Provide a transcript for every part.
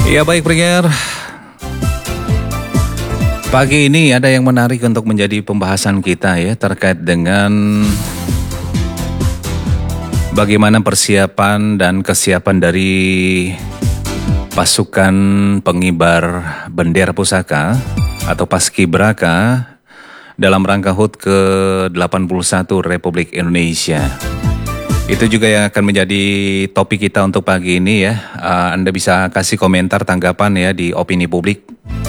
Ya baik pendengar, pagi ini ada yang menarik untuk menjadi pembahasan kita ya terkait dengan bagaimana persiapan dan kesiapan dari pasukan pengibar bendera pusaka atau Paskibraka dalam rangka HUT ke-81 Republik Indonesia. Itu juga yang akan menjadi topik kita untuk pagi ini ya. Anda bisa kasih komentar tanggapan ya di opini publik.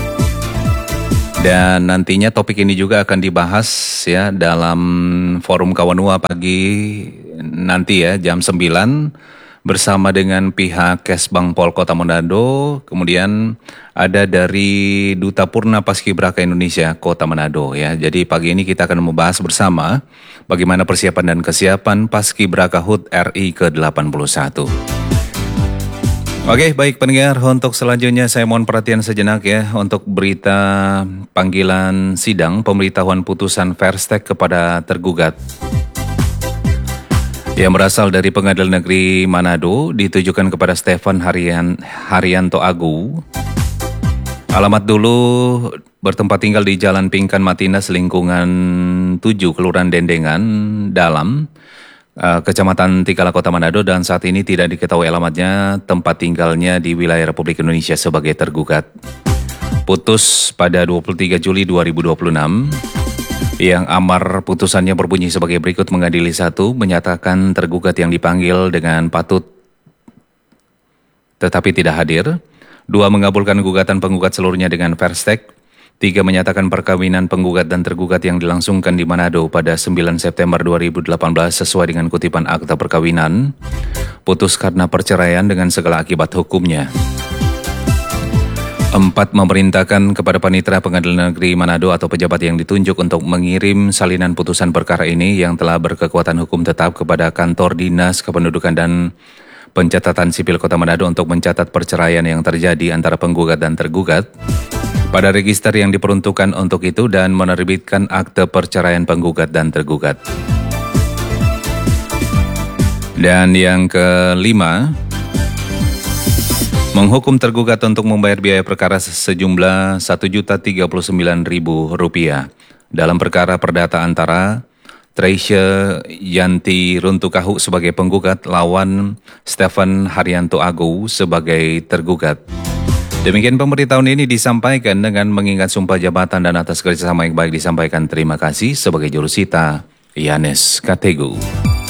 Dan nantinya topik ini juga akan dibahas ya dalam forum Kawanua pagi nanti ya jam 9 bersama dengan pihak Kesbang Pol Kota Manado, kemudian ada dari Duta Purna Paskibraka Indonesia Kota Manado ya. Jadi pagi ini kita akan membahas bersama bagaimana persiapan dan kesiapan Paskibraka HUT RI ke-81. Oke, baik pendengar, untuk selanjutnya saya mohon perhatian sejenak ya untuk berita panggilan sidang pemberitahuan putusan Verstek kepada tergugat yang berasal dari Pengadilan Negeri Manado ditujukan kepada Stefan Haryanto Agu. Alamat dulu bertempat tinggal di Jalan Pingkan Matinas lingkungan 7 Kelurahan Dendengan Dalam, Kecamatan Tikala Kota Manado, dan saat ini tidak diketahui alamatnya tempat tinggalnya di wilayah Republik Indonesia sebagai tergugat. Putus pada 23 Juli 2026. Yang amar putusannya berbunyi sebagai berikut: mengadili 1, menyatakan tergugat yang dipanggil dengan patut tetapi tidak hadir. 2, mengabulkan gugatan penggugat seluruhnya dengan Verstek. 3, menyatakan perkawinan penggugat dan tergugat yang dilangsungkan di Manado pada 9 September 2018 sesuai dengan kutipan akta perkawinan. Putus karena perceraian dengan segala akibat hukumnya. 4, memerintahkan kepada Panitera Pengadilan Negeri Manado atau pejabat yang ditunjuk untuk mengirim salinan putusan perkara ini yang telah berkekuatan hukum tetap kepada Kantor Dinas Kependudukan dan Pencatatan Sipil Kota Manado untuk mencatat perceraian yang terjadi antara penggugat dan tergugat pada register yang diperuntukkan untuk itu dan menerbitkan akte perceraian penggugat dan tergugat. Dan yang kelima, menghukum tergugat untuk membayar biaya perkara sejumlah Rp1.039.000 dalam perkara perdata antara Treisya Yanti Runtukahu sebagai penggugat lawan Stefan Haryanto Agu sebagai tergugat. Demikian pemberitahuan ini disampaikan dengan mengingat sumpah jabatan dan atas kerjasama yang baik disampaikan terima kasih sebagai jurusita Yanes Kategu.